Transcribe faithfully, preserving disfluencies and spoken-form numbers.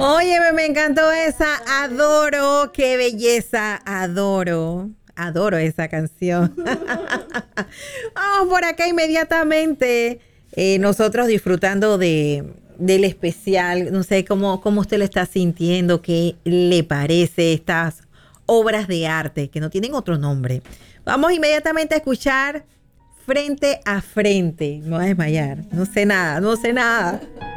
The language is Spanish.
Oye, me, me encantó esa. Adoro, qué belleza. Adoro. Adoro esa canción. Vamos por acá inmediatamente. Eh, nosotros disfrutando de, del especial. No sé cómo, cómo usted lo está sintiendo. ¿Qué le parece estas obras de arte que no tienen otro nombre? Vamos inmediatamente a escuchar Frente a Frente. Me voy a desmayar. No sé nada, no sé nada.